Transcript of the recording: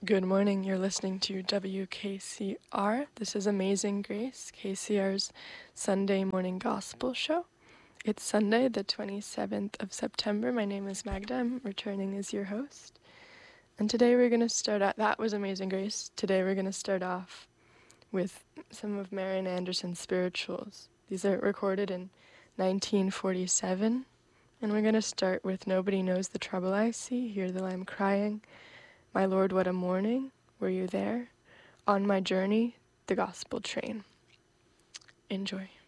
Good morning. You're listening to WKCR. This is Amazing Grace, KCR's Sunday morning gospel show. It's Sunday, the 27th of September. My name is Magda. I'm returning as your host. And today we're going to start out, that was Amazing Grace. Today we're going to start off with some of Marian Anderson's spirituals. These are recorded in 1947. And we're going to start with Nobody Knows the Trouble I See, Hear the Lamb Crying, My Lord, What a Morning, Were You There? On My Journey, The Gospel Train. Enjoy.